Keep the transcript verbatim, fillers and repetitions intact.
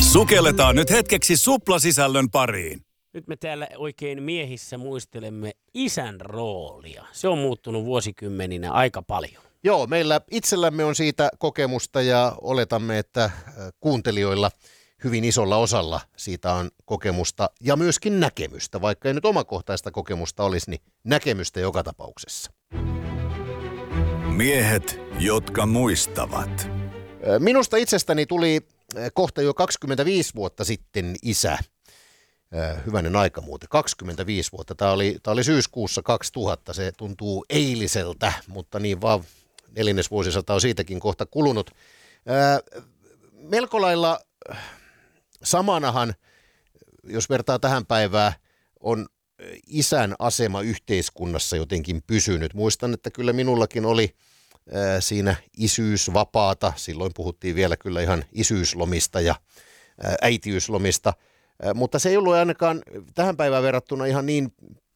Sukelletaan nyt hetkeksi suplasisällön pariin. Nyt me täällä oikein miehissä muistelemme isän roolia. Se on muuttunut vuosikymmeninä aika paljon. Joo, meillä itsellämme on siitä kokemusta ja oletamme, että kuuntelijoilla hyvin isolla osalla siitä on kokemusta ja myöskin näkemystä. Vaikka ei nyt omakohtaista kokemusta olisi, niin näkemystä joka tapauksessa. Miehet, jotka muistavat. Minusta itsestäni tuli kohta jo kaksikymmentäviisi vuotta sitten isä. Hyvänen aika muuten, kaksikymmentäviisi vuotta. Tämä oli, tämä oli syyskuussa kaksituhatta, se tuntuu eiliseltä, mutta niin vaan neljännes vuosisata on siitäkin kohta kulunut. Melko lailla samanahan, jos vertaa tähän päivään, on isän asema yhteiskunnassa jotenkin pysynyt. Muistan, että kyllä minullakin oli ää, siinä isyysvapaata. Silloin puhuttiin vielä kyllä ihan isyyslomista ja ää, äitiyslomista. Ää, mutta se ei ollut ainakaan tähän päivään verrattuna ihan niin